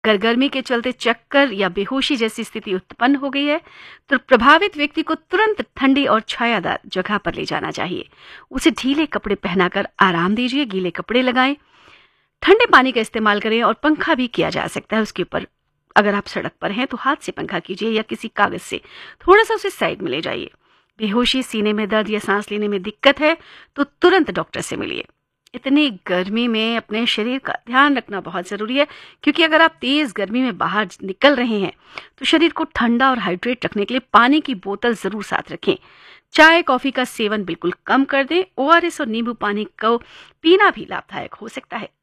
अगर गर्मी के चलते चक्कर या बेहोशी जैसी स्थिति उत्पन्न हो गई है तो प्रभावित व्यक्ति को तुरंत ठंडी और छायादार जगह पर ले जाना चाहिए। उसे ढीले कपड़े पहनाकर आराम दीजिए, गीले कपड़े लगाएं, ठंडे पानी का इस्तेमाल करें और पंखा भी किया जा सकता है उसके ऊपर। अगर आप सड़क पर हैं तो हाथ से पंखा कीजिए या किसी कागज से थोड़ा सा उसे साइड में ले जाइए। बेहोशी, सीने में दर्द या सांस लेने में दिक्कत है तो तुरंत डॉक्टर से मिलिए। इतनी गर्मी में अपने शरीर का ध्यान रखना बहुत ज़रूरी है, क्योंकि अगर आप तेज़ गर्मी में बाहर निकल रहे हैं तो शरीर को ठंडा और हाइड्रेट रखने के लिए पानी की बोतल ज़रूर साथ रखें। चाय कॉफ़ी का सेवन बिल्कुल कम कर दें। ओआरएस और नींबू पानी को पीना भी लाभदायक हो सकता है।